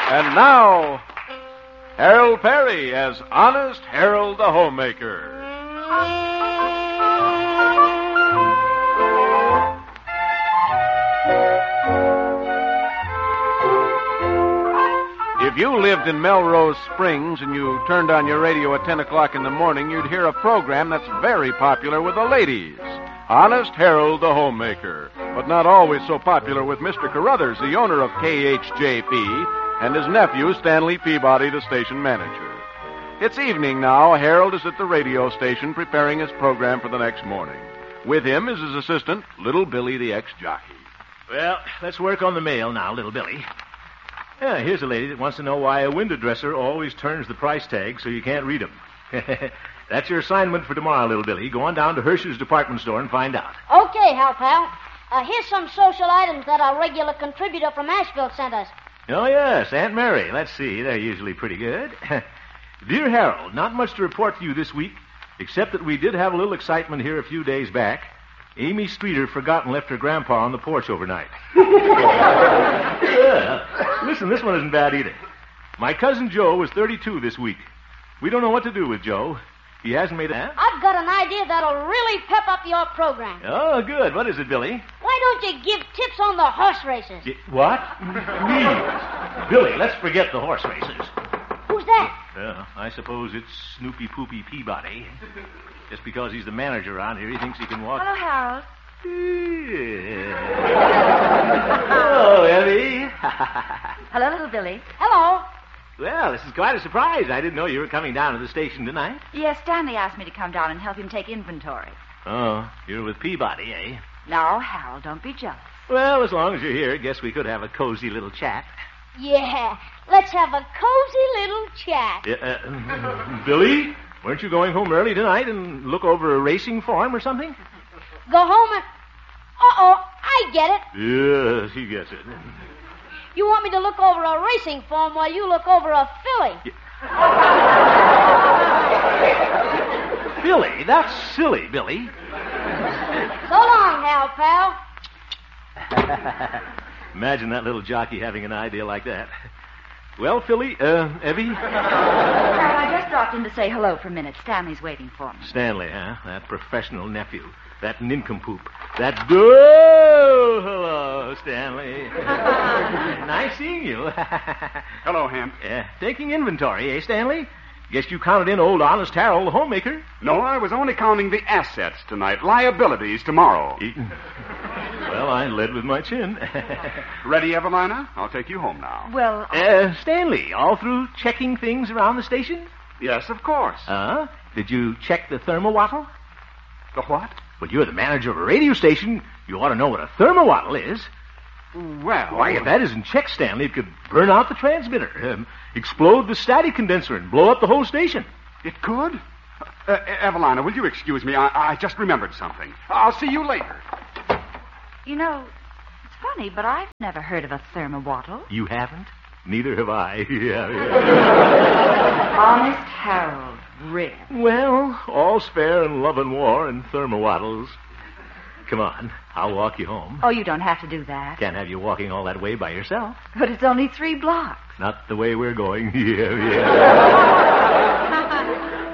And now, Harold Perry as Honest Harold the Homemaker. If you lived in Melrose Springs and you turned on your radio at 10 o'clock in the morning, you'd hear a program that's very popular with the ladies. Honest Harold the Homemaker. But not always so popular with Mr. Carruthers, the owner of KHJP, and his nephew, Stanley Peabody, the station manager. It's evening now. Harold is at the radio station preparing his program for the next morning. With him is his assistant, Little Billy, the ex-jockey. Well, let's work on the mail now, Little Billy. Yeah, here's a lady that wants to know why a window dresser always turns the price tag so you can't read them. That's your assignment for tomorrow, Little Billy. Go on down to Hershey's department store and find out. Okay, Hal, pal. Here's some social items that our regular contributor from Asheville sent us. Oh, yes, Aunt Mary. Let's see. They're usually pretty good. Dear Harold, not much to report to you this week, except that we did have a little excitement here a few days back. Amy Streeter forgot and left her grandpa on the porch overnight. Yeah. Listen, this one isn't bad either. My cousin Joe was 32 this week. We don't know what to do with Joe. He hasn't made a... I've got an idea that'll really pep up your program. Oh, good. What is it, Billy? Why don't you give tips on the horse races? What? Me? Billy, let's forget the horse races. Who's that? I suppose it's Snoopy Poopy Peabody. Just because he's the manager around here, he thinks he can walk... Hello, Harold. Hello, Evie. Hello, Little Billy. Hello. Well, this is quite a surprise. I didn't know you were coming down to the station tonight. Yes, Stanley asked me to come down and help him take inventory. Oh, you're with Peabody, eh? No, Harold, don't be jealous. Well, as long as you're here, guess we could have a cozy little chat. Yeah, let's have a cozy little chat. Billy, weren't you going home early tonight and look over a racing form or something? Go home and... Uh-oh, I get it. Yes, he gets it. You want me to look over a racing form while you look over a filly. Billy? That's silly, Billy. So long, Hal, pal. Imagine that little jockey having an idea like that. Well, Philly, Evie? Harold, I just dropped in to say hello for a minute. Stanley's waiting for me. Stanley, huh? That professional nephew. That nincompoop. That... Oh, hello, Stanley. Nice seeing you. Hello, Ham. Taking inventory, eh, Stanley? Guess you counted in old Honest Harold, the homemaker. No, I was only counting the assets tonight. Liabilities tomorrow. Well, I led with my chin. Ready, Evelina? I'll take you home now. Well, Stanley, all through checking things around the station? Yes, of course. Did you check the thermowattle? The what? Well, you're the manager of a radio station. You ought to know what a thermowattle is. Well... Why, if that isn't checked, Stanley, it could burn out the transmitter, explode the static condenser, and blow up the whole station. It could? Evelina, will you excuse me? I just remembered something. I'll see you later. you know, it's funny, but I've never heard of a thermowattle. You haven't? Neither have I. Yeah. Honest Harold, really? Well, all's fair in love and war and thermowattles. Come on, I'll walk you home. Oh, you don't have to do that. Can't have you walking all that way by yourself. But it's only 3 blocks. Not the way we're going. Yeah.